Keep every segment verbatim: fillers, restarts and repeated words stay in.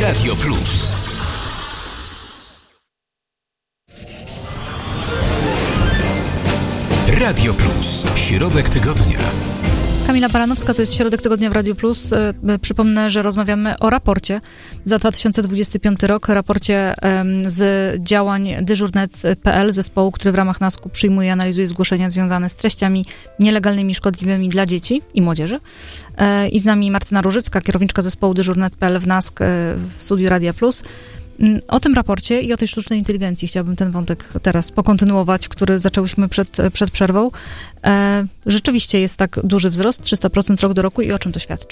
Radio Plus. Radio Plus. Środek tygodnia. Kamila Baranowska, to jest Środek Tygodnia w Radiu Plus. Przypomnę, że rozmawiamy o raporcie za dwa tysiące dwudziesty piąty rok, raporcie z działań dyżurnet kropka pe el, zespołu, który w ramach nasku przyjmuje i analizuje zgłoszenia związane z treściami nielegalnymi, szkodliwymi dla dzieci i młodzieży. I z nami Martyna Różycka, kierowniczka zespołu dyżurnet kropka pe el w nask w studiu Radia Plus. O tym raporcie i o tej sztucznej inteligencji chciałabym ten wątek teraz pokontynuować, który zaczęłyśmy przed, przed przerwą. E, rzeczywiście jest tak duży wzrost, trzysta procent rok do roku i o czym to świadczy?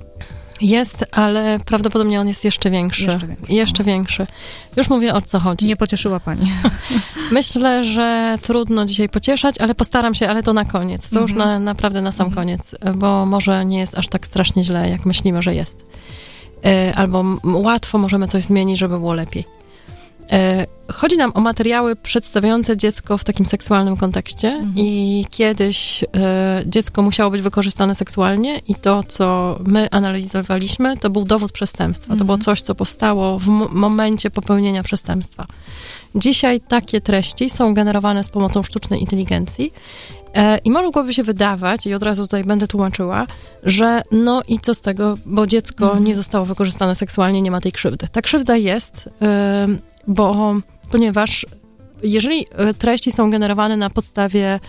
Jest, ale prawdopodobnie on jest jeszcze większy. Jeszcze większy. Jeszcze większy. Już mówię, o co chodzi. Nie pocieszyła pani. Myślę, że trudno dzisiaj pocieszać, ale postaram się, ale to na koniec. To mhm. już na, naprawdę na sam mhm. koniec, bo może nie jest aż tak strasznie źle, jak myślimy, że jest. Albo łatwo możemy coś zmienić, żeby było lepiej. Chodzi nam o materiały przedstawiające dziecko w takim seksualnym kontekście mhm. i kiedyś dziecko musiało być wykorzystane seksualnie i to, co my analizowaliśmy, to był dowód przestępstwa. Mhm. To było coś, co powstało w m- momencie popełnienia przestępstwa. Dzisiaj takie treści są generowane z pomocą sztucznej inteligencji. I mogłoby się wydawać, i od razu tutaj będę tłumaczyła, że no i co z tego, bo dziecko mhm. nie zostało wykorzystane seksualnie, nie ma tej krzywdy. Ta krzywda jest, bo ponieważ jeżeli treści są generowane na podstawie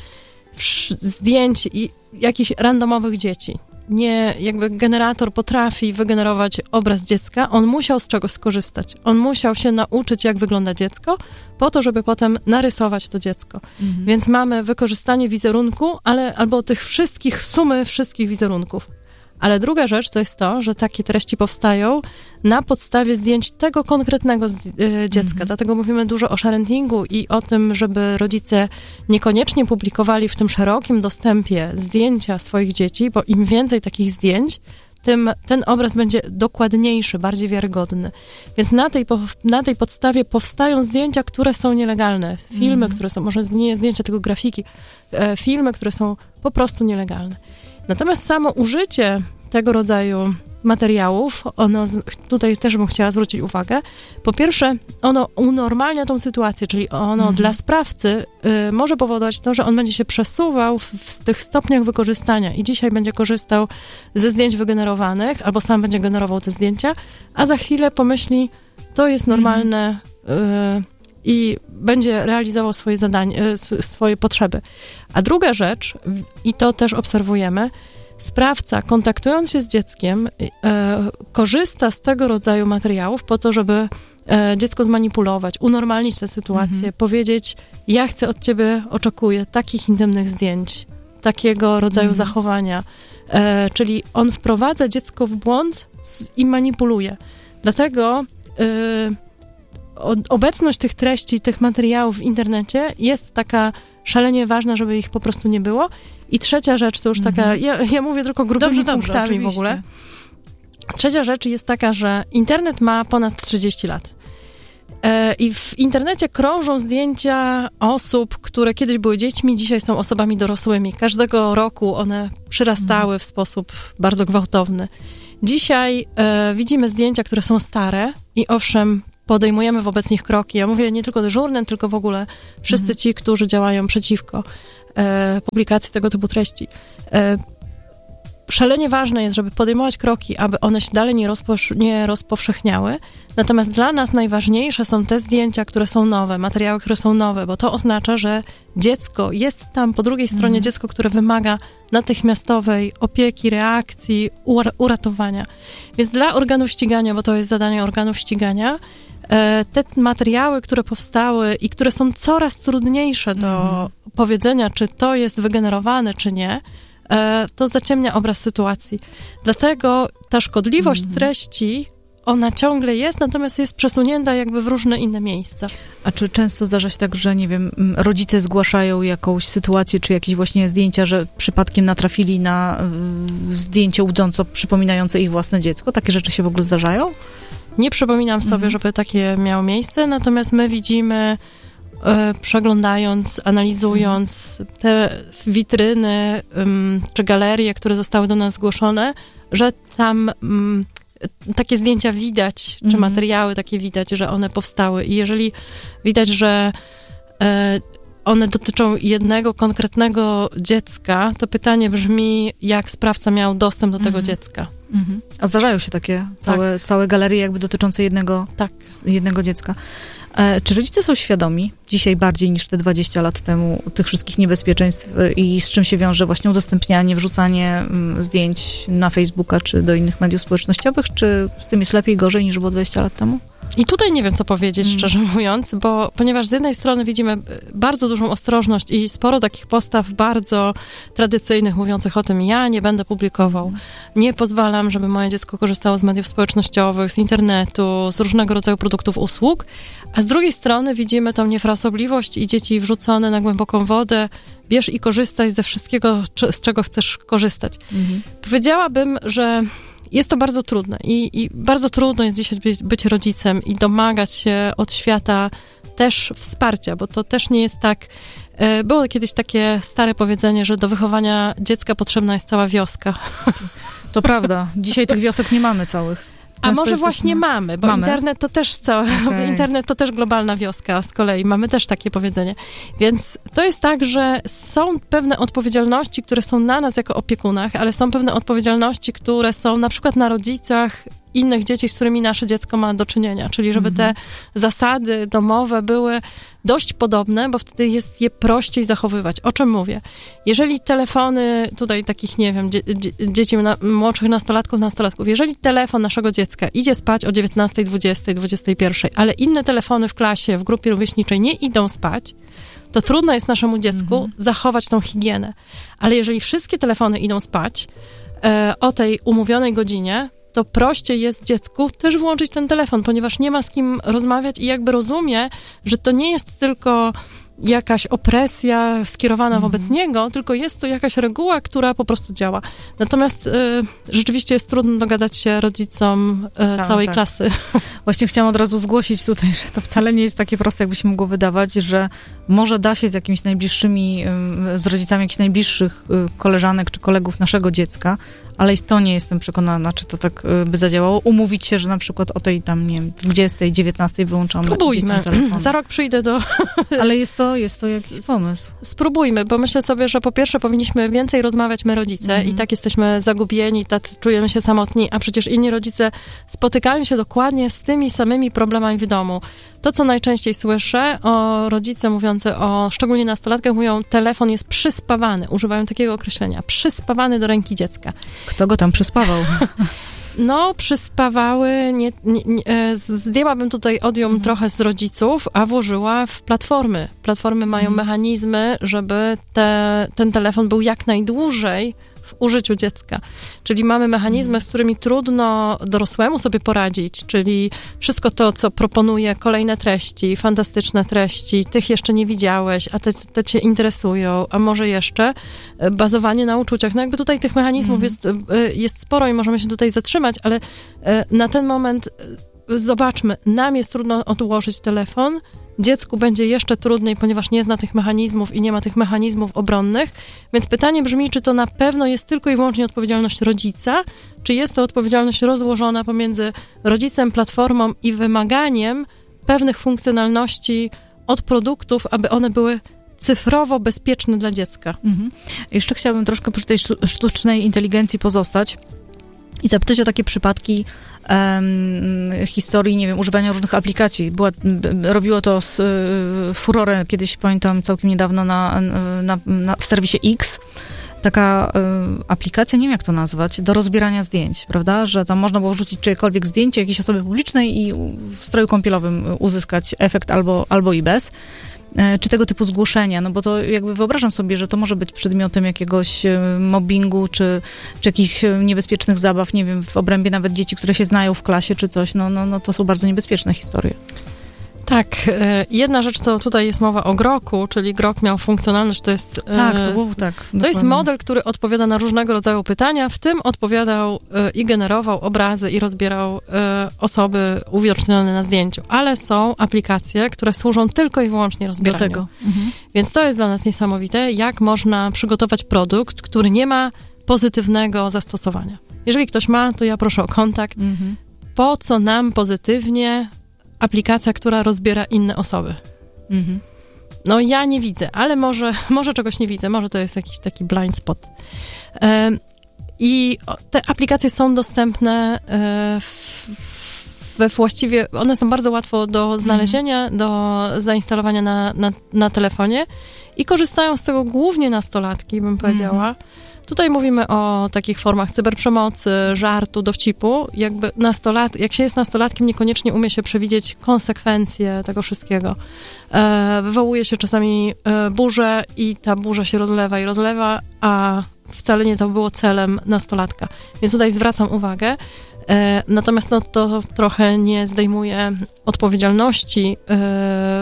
zdjęć i jakichś randomowych dzieci, nie, jakby generator potrafi wygenerować obraz dziecka, on musiał z czegoś skorzystać. On musiał się nauczyć, jak wygląda dziecko, po to, żeby potem narysować to dziecko. Mhm. Więc mamy wykorzystanie wizerunku, ale albo tych wszystkich, sumy wszystkich wizerunków. Ale druga rzecz to jest to, że takie treści powstają na podstawie zdjęć tego konkretnego y, dziecka. Mhm. Dlatego mówimy dużo o sharingu i o tym, żeby rodzice niekoniecznie publikowali w tym szerokim dostępie zdjęcia swoich dzieci, bo im więcej takich zdjęć, tym ten obraz będzie dokładniejszy, bardziej wiarygodny. Więc na tej, na tej podstawie powstają zdjęcia, które są nielegalne. Filmy, mhm. które są, może nie zdjęcia, tylko grafiki, e, filmy, które są po prostu nielegalne. Natomiast samo użycie tego rodzaju materiałów, ono, tutaj też bym chciała zwrócić uwagę, po pierwsze, ono unormalnia tą sytuację, czyli ono mhm. dla sprawcy y, może powodować to, że on będzie się przesuwał w, w tych stopniach wykorzystania i dzisiaj będzie korzystał ze zdjęć wygenerowanych, albo sam będzie generował te zdjęcia, a za chwilę pomyśli, to jest normalne mhm. y, i będzie realizował swoje zadania, swoje potrzeby. A druga rzecz, i to też obserwujemy, sprawca, kontaktując się z dzieckiem, e, korzysta z tego rodzaju materiałów po to, żeby e, dziecko zmanipulować, unormalnić tę sytuację, mhm. powiedzieć, ja chcę od ciebie, oczekuję takich intymnych zdjęć, takiego rodzaju mhm. zachowania. E, czyli on wprowadza dziecko w błąd i manipuluje. Dlatego e, obecność tych treści, tych materiałów w internecie jest taka szalenie ważna, żeby ich po prostu nie było. I trzecia rzecz, to już taka, mm-hmm. ja, ja mówię tylko grubymi dobrze, punktami dobrze, w ogóle. Trzecia rzecz jest taka, że internet ma ponad trzydzieści lat. E, I w internecie krążą zdjęcia osób, które kiedyś były dziećmi, dzisiaj są osobami dorosłymi. Każdego roku one przyrastały mm. w sposób bardzo gwałtowny. Dzisiaj e, widzimy zdjęcia, które są stare i owszem, podejmujemy wobec nich kroki. Ja mówię nie tylko dyżurne, tylko w ogóle wszyscy mm. ci, którzy działają przeciwko e, publikacji tego typu treści. E, szalenie ważne jest, żeby podejmować kroki, aby one się dalej nie, rozposz- nie rozpowszechniały. Natomiast dla nas najważniejsze są te zdjęcia, które są nowe, materiały, które są nowe, bo to oznacza, że dziecko jest tam po drugiej stronie, mm. dziecko, które wymaga natychmiastowej opieki, reakcji, ur- uratowania. Więc dla organów ścigania, bo to jest zadanie organów ścigania, te materiały, które powstały i które są coraz trudniejsze do mm. powiedzenia, czy to jest wygenerowane, czy nie, to zaciemnia obraz sytuacji. Dlatego ta szkodliwość mm. treści, ona ciągle jest, natomiast jest przesunięta jakby w różne inne miejsca. A czy często zdarza się tak, że nie wiem, rodzice zgłaszają jakąś sytuację, czy jakieś właśnie zdjęcia, że przypadkiem natrafili na zdjęcie łudząco przypominające ich własne dziecko? Takie rzeczy się w ogóle zdarzają? Nie przypominam sobie, mhm. żeby takie miało miejsce, natomiast my widzimy, e, przeglądając, analizując mhm. te witryny um, czy galerie, które zostały do nas zgłoszone, że tam um, takie zdjęcia widać, czy Mhm. materiały takie widać, że one powstały. I jeżeli widać, że e, one dotyczą jednego konkretnego dziecka, to pytanie brzmi, jak sprawca miał dostęp do tego Mhm. dziecka. Mhm. A zdarzają się takie całe, całe galerie jakby dotyczące jednego, Tak. jednego dziecka. E, czy rodzice są świadomi dzisiaj bardziej niż te dwadzieścia lat temu tych wszystkich niebezpieczeństw e, i z czym się wiąże właśnie udostępnianie, wrzucanie mm, zdjęć na Facebooka czy do innych mediów społecznościowych? Czy z tym jest lepiej, gorzej niż było dwadzieścia lat temu? I tutaj nie wiem, co powiedzieć, Mm. szczerze mówiąc, bo ponieważ z jednej strony widzimy bardzo dużą ostrożność i sporo takich postaw bardzo tradycyjnych, mówiących o tym, ja nie będę publikował, nie pozwalam, żeby moje dziecko korzystało z mediów społecznościowych, z internetu, z różnego rodzaju produktów, usług, a z drugiej strony widzimy tą niefrasobliwość i dzieci wrzucone na głęboką wodę, bierz i korzystaj ze wszystkiego, czy- z czego chcesz korzystać. Mhm. Powiedziałabym, że jest to bardzo trudne i, i bardzo trudno jest dzisiaj być, być rodzicem i domagać się od świata też wsparcia, bo to też nie jest tak. e, Było kiedyś takie stare powiedzenie, że do wychowania dziecka potrzebna jest cała wioska. To prawda. Dzisiaj tych wiosek nie mamy całych. A Często może jesteśmy- właśnie mamy, bo Mamy? internet to też cała, Okej. internet to też globalna wioska z kolei. Mamy też takie powiedzenie. Więc to jest tak, że są pewne odpowiedzialności, które są na nas jako opiekunach, ale są pewne odpowiedzialności, które są na przykład na rodzicach innych dzieci, z którymi nasze dziecko ma do czynienia. Czyli żeby Mhm. te zasady domowe były dość podobne, bo wtedy jest je prościej zachowywać. O czym mówię? Jeżeli telefony, tutaj takich, nie wiem, dzie- dzie- dzieci na, młodszych nastolatków, nastolatków, jeżeli telefon naszego dziecka idzie spać o dziewiętnastej, dwudziestej, dwudziestej pierwszej, ale inne telefony w klasie, w grupie rówieśniczej nie idą spać, to trudno jest naszemu dziecku Mhm. zachować tą higienę. Ale jeżeli wszystkie telefony idą spać e, o tej umówionej godzinie, to prościej jest dziecku też włączyć ten telefon, ponieważ nie ma z kim rozmawiać i jakby rozumie, że to nie jest tylko jakaś opresja skierowana Mhm. wobec niego, tylko jest to jakaś reguła, która po prostu działa. Natomiast y, rzeczywiście jest trudno dogadać się rodzicom y, Tak, całej tak. klasy. Właśnie chciałam od razu zgłosić tutaj, że to wcale nie jest takie proste, jakby się mogło wydawać, że może da się z jakimiś najbliższymi, ym, z rodzicami jakichś najbliższych y, koleżanek czy kolegów naszego dziecka, ale i to nie jestem przekonana, czy to tak y, by zadziałało. Umówić się, że na przykład o tej tam, nie wiem, dwudziestej, dziewiętnastej wyłączamy Spróbujmy. dzieciom telefon. Za rok przyjdę do... Ale jest to, jest to jakiś pomysł. Spróbujmy, bo myślę sobie, że po pierwsze powinniśmy więcej rozmawiać my rodzice Mhm. i tak jesteśmy zagubieni, tak czujemy się samotni, a przecież inni rodzice spotykają się dokładnie z tymi samymi problemami w domu. To, co najczęściej słyszę, o rodzice mówiący o, szczególnie nastolatkach, mówią, telefon jest przyspawany, używają takiego określenia, przyspawany do ręki dziecka. Kto go tam przyspawał? No, przyspawały, nie, nie, nie, e, zdjęłabym tutaj odium Mhm. trochę z rodziców, a włożyła w platformy. Platformy mają Mhm. mechanizmy, żeby te, ten telefon był jak najdłużej w użyciu dziecka. Czyli mamy mechanizmy, Mhm. z którymi trudno dorosłemu sobie poradzić, czyli wszystko to, co proponuje, kolejne treści, fantastyczne treści, tych jeszcze nie widziałeś, a te, te cię interesują, a może jeszcze e, bazowanie na uczuciach. No jakby tutaj tych mechanizmów Mhm. jest, e, jest sporo i możemy się tutaj zatrzymać, ale e, na ten moment e, zobaczmy, nam jest trudno odłożyć telefon, dziecku będzie jeszcze trudniej, ponieważ nie zna tych mechanizmów i nie ma tych mechanizmów obronnych. Więc pytanie brzmi, czy to na pewno jest tylko i wyłącznie odpowiedzialność rodzica, czy jest to odpowiedzialność rozłożona pomiędzy rodzicem, platformą i wymaganiem pewnych funkcjonalności od produktów, aby one były cyfrowo bezpieczne dla dziecka. Mhm. Jeszcze chciałabym troszkę przy tej sztu- sztucznej inteligencji pozostać i zapytać o takie przypadki em, historii, nie wiem, używania różnych aplikacji. Była, b- robiło to z, y, furorę kiedyś, pamiętam, całkiem niedawno na, na, na, w serwisie X. Taka y, aplikacja, nie wiem jak to nazwać, do rozbierania zdjęć, prawda? Że tam można było wrzucić czyjekolwiek zdjęcie jakiejś osoby publicznej i w stroju kąpielowym uzyskać efekt albo, albo i bez. Czy tego typu zgłoszenia, no bo to jakby wyobrażam sobie, że to może być przedmiotem jakiegoś mobbingu, czy, czy jakichś niebezpiecznych zabaw, nie wiem, w obrębie nawet dzieci, które się znają w klasie, czy coś, no, no, no to są bardzo niebezpieczne historie. Tak, e, jedna rzecz to tutaj jest mowa o groku, czyli grok miał funkcjonalność, to jest... e, Tak, to było tak. To dokładnie. jest model, który odpowiada na różnego rodzaju pytania, w tym odpowiadał e, i generował obrazy i rozbierał e, osoby uwidocznione na zdjęciu. Ale są aplikacje, które służą tylko i wyłącznie Do rozbieraniu. tego. Mhm. Więc to jest dla nas niesamowite, jak można przygotować produkt, który nie ma pozytywnego zastosowania. Jeżeli ktoś ma, to ja proszę o kontakt. Mhm. Po co nam pozytywnie aplikacja, która rozbiera inne osoby? Mhm. No ja nie widzę, ale może, może czegoś nie widzę, może to jest jakiś taki blind spot. E, I te aplikacje są dostępne e, w, we właściwie, one są bardzo łatwo do znalezienia, mhm. do zainstalowania na, na, na telefonie i korzystają z tego głównie nastolatki, bym powiedziała. Mhm. Tutaj mówimy o takich formach cyberprzemocy, żartu, dowcipu. Jakby nastolat, jak się jest nastolatkiem, niekoniecznie umie się przewidzieć konsekwencje tego wszystkiego. E, wywołuje się czasami e, burzę i ta burza się rozlewa i rozlewa, a wcale nie to było celem nastolatka. Więc tutaj zwracam uwagę. E, natomiast no, to trochę nie zdejmuje odpowiedzialności e,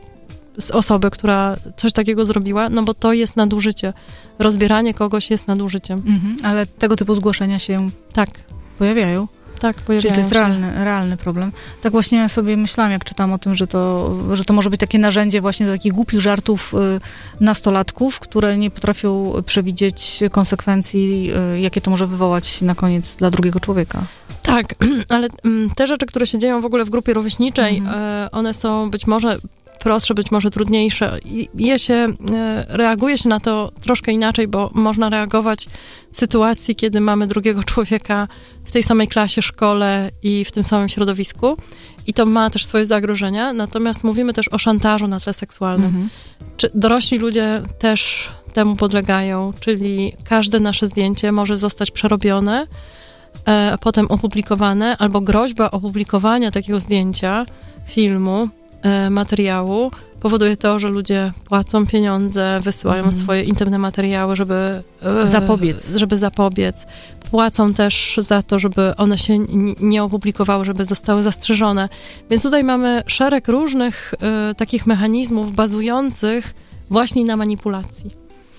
z osoby, która coś takiego zrobiła, no bo to jest nadużycie. Rozbieranie kogoś jest nadużyciem. Mhm, ale tego typu zgłoszenia się tak pojawiają. Tak, pojawiają Czyli to jest się. realny, realny problem. Tak właśnie sobie myślałam, jak czytam o tym, że to, że to może być takie narzędzie właśnie do takich głupich żartów y, nastolatków, które nie potrafią przewidzieć konsekwencji, y, jakie to może wywołać na koniec dla drugiego człowieka. Tak, ale mm, te rzeczy, które się dzieją w ogóle w grupie rówieśniczej, mhm. y, one są być może prostsze, być może trudniejsze. I je się, y, reaguje się na to troszkę inaczej, bo można reagować w sytuacji, kiedy mamy drugiego człowieka w tej samej klasie, szkole i w tym samym środowisku. I to ma też swoje zagrożenia. Natomiast mówimy też o szantażu na tle seksualnym. Mhm. Czy dorośli ludzie też temu podlegają, czyli każde nasze zdjęcie może zostać przerobione, a potem opublikowane, albo groźba opublikowania takiego zdjęcia, filmu, materiału powoduje to, że ludzie płacą pieniądze, wysyłają mm. swoje intymne materiały, żeby zapobiec. żeby zapobiec. Płacą też za to, żeby one się nie opublikowały, żeby zostały zastrzeżone. Więc tutaj mamy szereg różnych y, takich mechanizmów bazujących właśnie na manipulacji.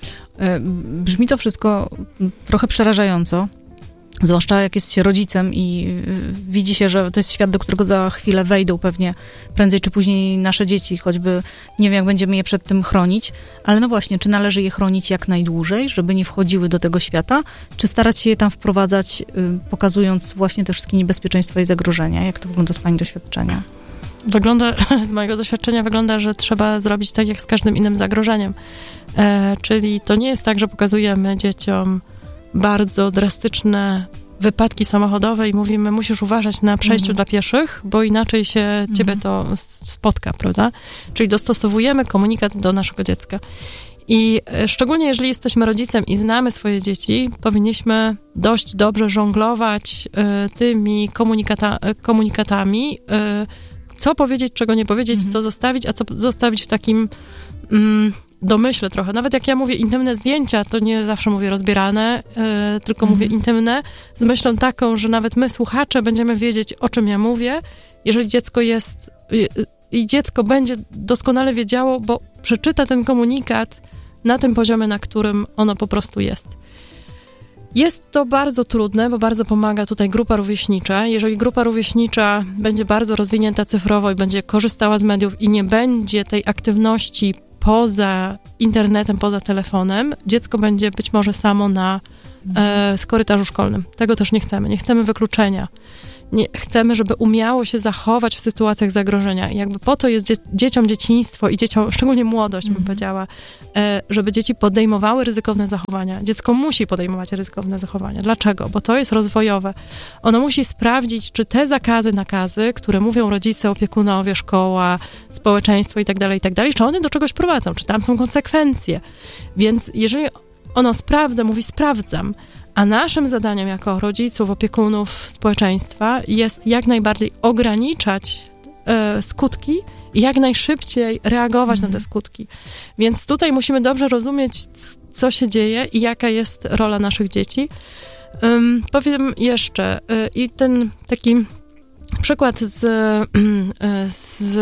Brzmi to wszystko trochę przerażająco. Zwłaszcza jak jest się rodzicem i widzi się, że to jest świat, do którego za chwilę wejdą pewnie prędzej czy później nasze dzieci, choćby nie wiem, jak będziemy je przed tym chronić, ale no właśnie, czy należy je chronić jak najdłużej, żeby nie wchodziły do tego świata, czy starać się je tam wprowadzać, pokazując właśnie te wszystkie niebezpieczeństwa i zagrożenia? Jak to wygląda z pani doświadczenia? Wygląda, z mojego doświadczenia wygląda, że trzeba zrobić tak jak z każdym innym zagrożeniem. E, czyli to nie jest tak, że pokazujemy dzieciom bardzo drastyczne wypadki samochodowe i mówimy, musisz uważać na przejściu mhm. dla pieszych, bo inaczej się mhm. ciebie to spotka, prawda? Czyli dostosowujemy komunikat do naszego dziecka. I szczególnie jeżeli jesteśmy rodzicem i znamy swoje dzieci, powinniśmy dość dobrze żonglować y, tymi komunikata, komunikatami, y, co powiedzieć, czego nie powiedzieć, mhm. co zostawić, a co zostawić w takim mm, domyśle trochę. Nawet jak ja mówię intymne zdjęcia, to nie zawsze mówię rozbierane, yy, tylko mhm. mówię intymne, z myślą taką, że nawet my, słuchacze, będziemy wiedzieć, o czym ja mówię, jeżeli dziecko jest yy, i dziecko będzie doskonale wiedziało, bo przeczyta ten komunikat na tym poziomie, na którym ono po prostu jest. Jest to bardzo trudne, bo bardzo pomaga tutaj grupa rówieśnicza. Jeżeli grupa rówieśnicza będzie bardzo rozwinięta cyfrowo i będzie korzystała z mediów i nie będzie tej aktywności poza internetem, poza telefonem, dziecko będzie być może samo na e, korytarzu szkolnym. Tego też nie chcemy. Nie chcemy wykluczenia. Nie, chcemy, żeby umiało się zachować w sytuacjach zagrożenia. I jakby po to jest dzie- dzieciom dzieciństwo i dzieciom, szczególnie młodość, mm-hmm. bym powiedziała, e, żeby dzieci podejmowały ryzykowne zachowania. Dziecko musi podejmować ryzykowne zachowania. Dlaczego? Bo to jest rozwojowe. Ono musi sprawdzić, czy te zakazy, nakazy, które mówią rodzice, opiekunowie, szkoła, społeczeństwo i tak dalej, i tak dalej, czy one do czegoś prowadzą, czy tam są konsekwencje. Więc jeżeli ono sprawdza, mówi sprawdzam, a naszym zadaniem jako rodziców, opiekunów społeczeństwa jest jak najbardziej ograniczać e, skutki i jak najszybciej reagować mm. na te skutki. Więc tutaj musimy dobrze rozumieć, co się dzieje i jaka jest rola naszych dzieci. Um, powiem jeszcze, y, i ten taki przykład z, y, z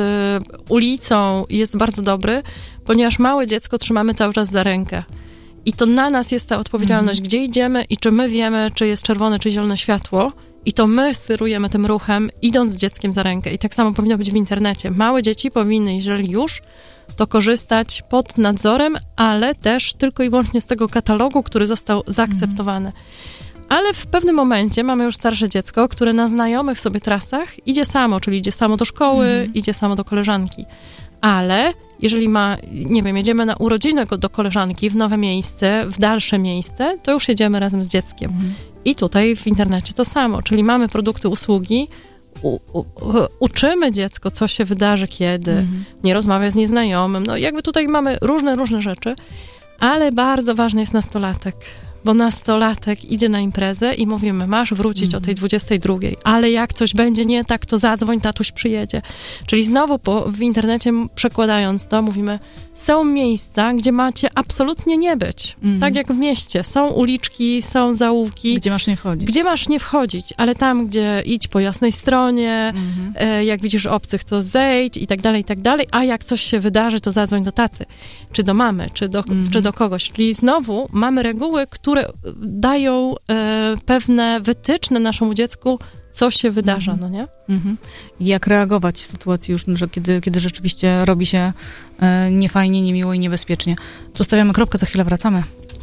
ulicą jest bardzo dobry, ponieważ małe dziecko trzymamy cały czas za rękę. I to na nas jest ta odpowiedzialność, mhm. gdzie idziemy i czy my wiemy, czy jest czerwone, czy zielone światło. I to my sterujemy tym ruchem, idąc z dzieckiem za rękę. I tak samo powinno być w internecie. Małe dzieci powinny, jeżeli już, to korzystać pod nadzorem, ale też tylko i wyłącznie z tego katalogu, który został zaakceptowany. Ale w pewnym momencie mamy już starsze dziecko, które na znajomych sobie trasach idzie samo, czyli idzie samo do szkoły, mhm. idzie samo do koleżanki. Ale jeżeli ma, nie wiem, jedziemy na urodziny do koleżanki w nowe miejsce, w dalsze miejsce, to już jedziemy razem z dzieckiem. Mhm. I tutaj w internecie to samo, czyli mamy produkty, usługi, u, u, uczymy dziecko, co się wydarzy, kiedy, mhm. nie rozmawia z nieznajomym. No jakby tutaj mamy różne, różne rzeczy, ale bardzo ważny jest nastolatek. Bo nastolatek idzie na imprezę i mówimy, masz wrócić mm. o tej dwudziestej drugiej, ale jak coś będzie nie tak, to zadzwoń, tatuś przyjedzie. Czyli znowu po, w internecie przekładając to, mówimy, są miejsca, gdzie macie absolutnie nie być. Mm. Tak jak w mieście. Są uliczki, są zaułki. Gdzie masz nie wchodzić. Gdzie masz nie wchodzić, ale tam, gdzie idź po jasnej stronie, mm-hmm. e, jak widzisz obcych, to zejdź i tak dalej, i tak dalej, a jak coś się wydarzy, to zadzwoń do taty, czy do mamy, czy do, mm-hmm. czy do kogoś. Czyli znowu mamy reguły, które dają e, pewne wytyczne naszemu dziecku, co się wydarza, mm-hmm. no nie? Mm-hmm. Jak reagować w sytuacji już, że kiedy, kiedy rzeczywiście robi się e, niefajnie, niemiło i niebezpiecznie. Tu stawiamy kropkę, za chwilę wracamy.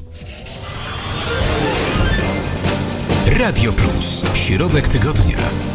Radio Plus. Środek tygodnia.